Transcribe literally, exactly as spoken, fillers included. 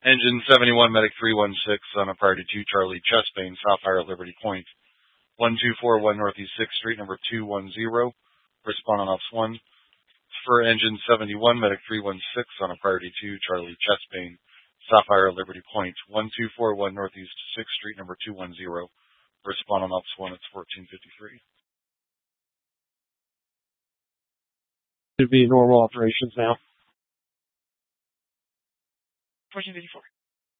Engine seventy-one, Medic three one six on a priority two, Charlie, chest pain, Sapphire, Liberty Point, one two four one Northeast sixth Street, number two one zero. Respond on ops one. For Engine seventy-one, Medic three one six on a priority two, Charlie, chest pain, Sapphire, Liberty Point, one two four one Northeast sixth Street, number two one zero. Respond on ops one, it's fourteen fifty-three. Should be normal operations now. fourteen fifty-four.